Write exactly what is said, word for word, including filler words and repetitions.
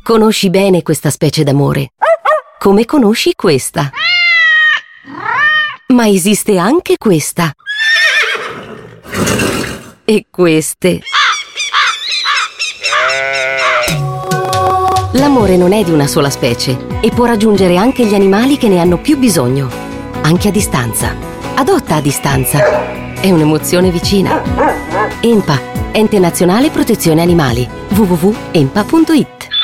Conosci bene questa specie d'amore, come conosci questa. Ma esiste anche questa. E queste. L'amore non è di una sola specie e può raggiungere anche gli animali che ne hanno più bisogno, anche a distanza. Adotta a distanza. È un'emozione vicina. ENPA, Ente Nazionale Protezione Animali. w w w punto empa punto it